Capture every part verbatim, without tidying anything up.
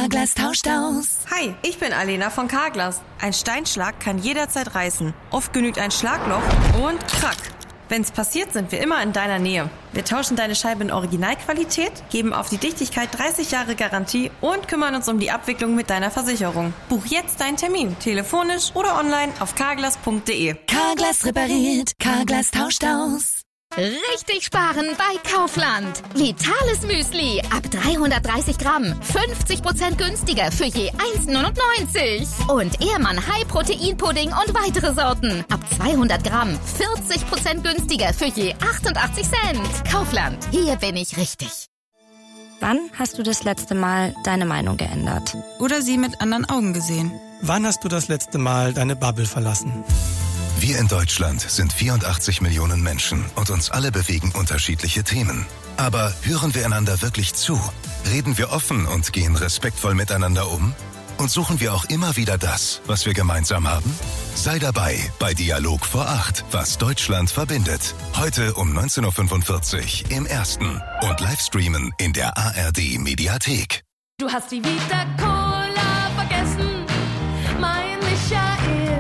Carglass tauscht aus. Hi, ich bin Alena von Carglass. Ein Steinschlag kann jederzeit reißen. Oft genügt ein Schlagloch und krack. Wenn's passiert, sind wir immer in deiner Nähe. Wir tauschen deine Scheibe in Originalqualität, geben auf die Dichtigkeit dreißig Jahre Garantie und kümmern uns um die Abwicklung mit deiner Versicherung. Buch jetzt deinen Termin, telefonisch oder online auf carglass punkt de. Carglass repariert, Carglass tauscht aus. Richtig sparen bei Kaufland. Vitales Müsli ab dreihundertdreißig Gramm. fünfzig Prozent günstiger für je eins neunundneunzig. Und Ehrmann High Protein Pudding und weitere Sorten. Ab zweihundert Gramm. vierzig Prozent günstiger für je achtundachtzig Cent. Kaufland. Hier bin ich richtig. Wann hast du das letzte Mal deine Meinung geändert? Oder sie mit anderen Augen gesehen? Wann hast du das letzte Mal deine Bubble verlassen? Wir in Deutschland sind vierundachtzig Millionen Menschen und uns alle bewegen unterschiedliche Themen. Aber hören wir einander wirklich zu? Reden wir offen und gehen respektvoll miteinander um? Und suchen wir auch immer wieder das, was wir gemeinsam haben? Sei dabei bei Dialog vor acht, was Deutschland verbindet. Heute um neunzehn Uhr fünfundvierzig im Ersten und Livestreamen in der A R D Mediathek. Du hast die Vita Cola vergessen, mein Michael.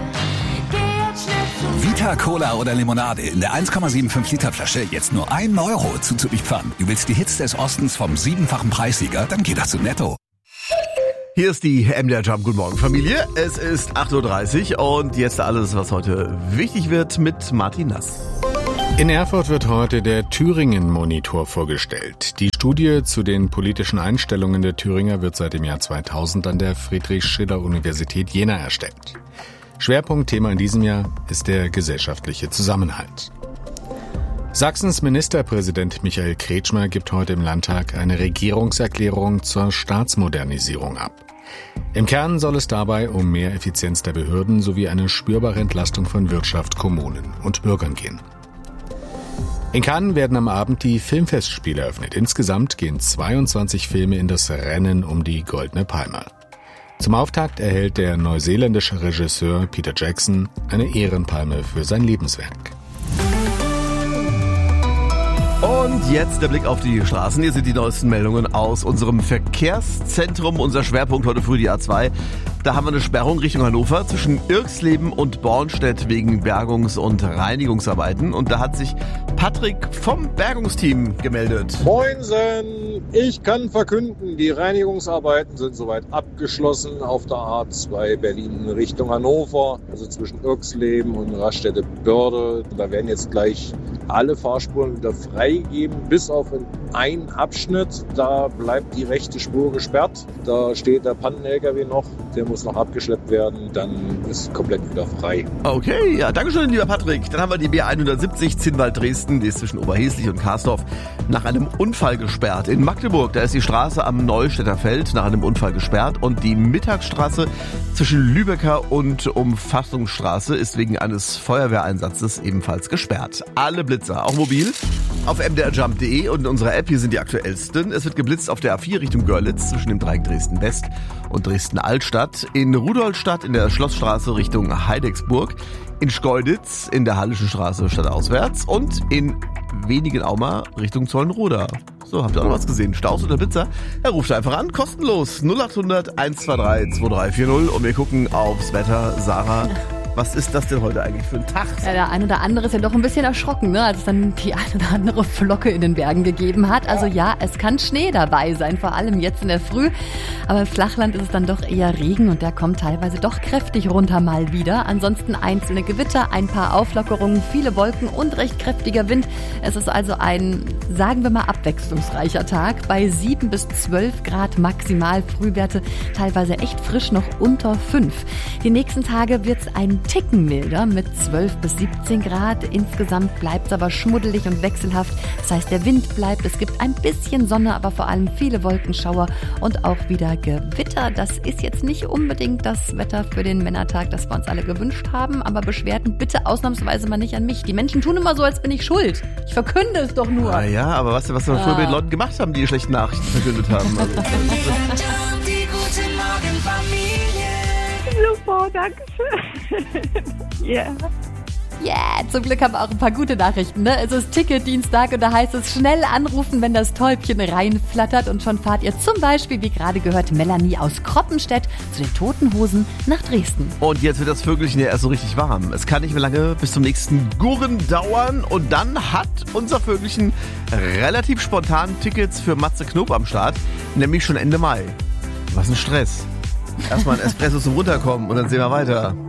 Vita Cola oder Limonade in der eins Komma fünfundsiebzig Liter Flasche jetzt nur ein Euro zuzulieferern. Du willst die Hits des Ostens vom siebenfachen Preissieger? Dann geht das zu Netto. Hier ist die M D R Jump. Guten Morgen, Familie. Es ist acht Uhr dreißig und jetzt alles, was heute wichtig wird mit Martin Nass. In Erfurt wird heute der Thüringen-Monitor vorgestellt. Die Studie zu den politischen Einstellungen der Thüringer wird seit dem Jahr zweitausend an der Friedrich-Schiller-Universität Jena erstellt. Schwerpunktthema in diesem Jahr ist der gesellschaftliche Zusammenhalt. Sachsens Ministerpräsident Michael Kretschmer gibt heute im Landtag eine Regierungserklärung zur Staatsmodernisierung ab. Im Kern soll es dabei um mehr Effizienz der Behörden sowie eine spürbare Entlastung von Wirtschaft, Kommunen und Bürgern gehen. In Cannes werden am Abend die Filmfestspiele eröffnet. Insgesamt gehen zweiundzwanzig Filme in das Rennen um die Goldene Palme. Zum Auftakt erhält der neuseeländische Regisseur Peter Jackson eine Ehrenpalme für sein Lebenswerk. Und jetzt der Blick auf die Straßen. Hier sind die neuesten Meldungen aus unserem Verkehrszentrum. Unser Schwerpunkt heute früh die A zwei. Da haben wir eine Sperrung Richtung Hannover zwischen Irxleben und Bornstedt wegen Bergungs- und Reinigungsarbeiten. Und da hat sich Patrick vom Bergungsteam gemeldet. Moinsen! Ich kann verkünden, die Reinigungsarbeiten sind soweit abgeschlossen auf der A zwei Berlin Richtung Hannover, also zwischen Irxleben und Raststätte-Börde. Da werden jetzt gleich alle Fahrspuren wieder freigegeben, bis auf einen Abschnitt. Da bleibt die rechte Spur gesperrt. Da steht der Pannen-L K W noch, der muss noch abgeschleppt werden, dann ist komplett wieder frei. Okay, ja, dankeschön, lieber Patrick. Dann haben wir die B hundertsiebzig Zinnwald-Dresden, die ist zwischen Oberheslich und Karsdorf nach einem Unfall gesperrt. In Magdeburg, da ist die Straße am Neustädter Feld nach einem Unfall gesperrt und die Mittagsstraße zwischen Lübecker und Umfassungsstraße ist wegen eines Feuerwehreinsatzes ebenfalls gesperrt. Alle Blitzer, auch mobil, auf m d r jump punkt de und in unserer App, hier sind die aktuellsten. Es wird geblitzt auf der A vier Richtung Görlitz zwischen dem Dreieck Dresden-West und Dresden-Altstadt, in Rudolstadt in der Schlossstraße Richtung Heidecksburg, in Schkeuditz in der Hallischen Straße stadtauswärts und in Wenigenauma Richtung Zollenroda. So, habt ihr auch noch was gesehen? Staus oder Blitzer? Er ruft einfach an, kostenlos null acht hundert eins zwei drei zwei drei vier null und wir gucken aufs Wetter. Sarah, was ist das denn heute eigentlich für ein Tag? Ja, der ein oder andere ist ja doch ein bisschen erschrocken, ne, als es dann die ein oder andere Flocke in den Bergen gegeben hat. Also ja, es kann Schnee dabei sein, vor allem jetzt in der Früh. Aber im Flachland ist es dann doch eher Regen und der kommt teilweise doch kräftig runter mal wieder. Ansonsten einzelne Gewitter, ein paar Auflockerungen, viele Wolken und recht kräftiger Wind. Es ist also ein, sagen wir mal, abwechslungsreicher Tag bei sieben bis zwölf Grad maximal. Frühwerte teilweise echt frisch, noch unter fünf. Die nächsten Tage wird es ein Ticken milder mit zwölf bis siebzehn Grad. Insgesamt bleibt es aber schmuddelig und wechselhaft. Das heißt, der Wind bleibt, es gibt ein bisschen Sonne, aber vor allem viele Wolkenschauer und auch wieder Gewitter. Das ist jetzt nicht unbedingt das Wetter für den Männertag, das wir uns alle gewünscht haben, aber Beschwerden bitte ausnahmsweise mal nicht an mich. Die Menschen tun immer so, als bin ich schuld. Ich verkünde es doch nur. Ah ja, aber was, was wir ah. früher mit den Leuten gemacht haben, die die schlechten Nachrichten verkündet haben. Also. Die gute Morgenfamilie. Super, danke schön. Ja. Ja, yeah, zum Glück haben wir auch ein paar gute Nachrichten. Ne? Es ist Ticketdienstag und da heißt es schnell anrufen, wenn das Täubchen reinflattert. Und schon fahrt ihr zum Beispiel, wie gerade gehört, Melanie aus Kroppenstedt zu den Toten Hosen nach Dresden. Und jetzt wird das Vögelchen ja erst so richtig warm. Es kann nicht mehr lange bis zum nächsten Gurren dauern. Und dann hat unser Vögelchen relativ spontan Tickets für Matze Knob am Start. Nämlich schon Ende Mai. Was ein Stress. Erstmal ein Espresso zum Runterkommen und dann sehen wir weiter.